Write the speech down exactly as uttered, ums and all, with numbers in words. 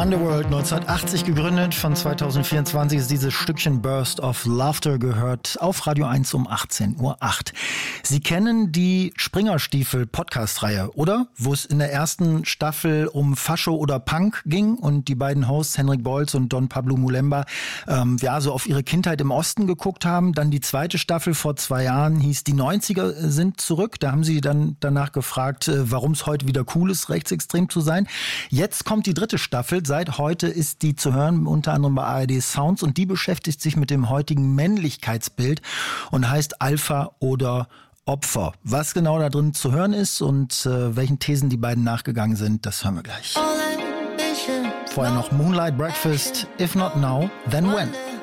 Underworld, neunzehnhundertachtzig gegründet, von zweitausendvierundzwanzig ist dieses Stückchen Burst of Laughter gehört auf Radio eins um achtzehn Uhr acht. Sie kennen die Springerstiefel-Podcast-Reihe, oder? Wo es in der ersten Staffel um Fascho oder Punk ging und die beiden Hosts Henrik Bolz und Don Pablo Mulemba ähm, ja, so auf ihre Kindheit im Osten geguckt haben. Dann die zweite Staffel vor zwei Jahren hieß Die neunziger sind zurück. Da haben sie dann danach gefragt, äh, warum es heute wieder cool ist, rechtsextrem zu sein. Jetzt kommt die dritte Staffel. Seit heute ist die zu hören, unter anderem bei A R D Sounds, und die beschäftigt sich mit dem heutigen Männlichkeitsbild und heißt Alpha oder Opfer. Was genau da drin zu hören ist und äh, welchen Thesen die beiden nachgegangen sind, das hören wir gleich. Vorher noch Moonlight Breakfast, If Not Now, Then When.